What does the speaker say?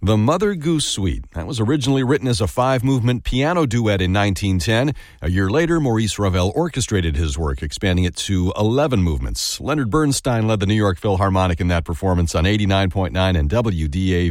The Mother Goose Suite. That was originally written as a 5-movement piano duet in 1910. A year later, Maurice Ravel orchestrated his work, expanding it to 11 movements. Leonard Bernstein led the New York Philharmonic in that performance on 89.9 and WDAV.